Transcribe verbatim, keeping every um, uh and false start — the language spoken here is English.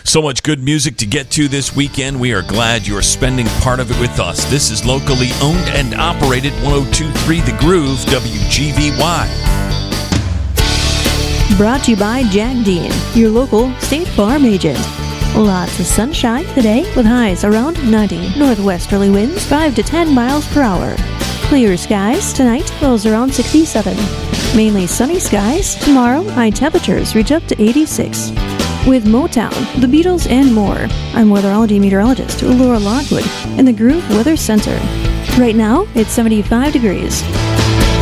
So much good music to get to this weekend. We are glad you're spending part of it with us. This is locally owned and operated one oh two point three The Groove, W G V Y. Brought to you by Jack Dean, your local State Farm agent. Lots of sunshine today with highs around ninety. Northwesterly winds five to ten miles per hour. Clear skies tonight, lows around sixty-seven. Mainly sunny skies tomorrow, high temperatures reach up to eighty-six. With Motown, the Beatles, and more, I'm weatherology meteorologist Laura Lockwood in the Groove Weather Center. Right now, it's seventy-five degrees.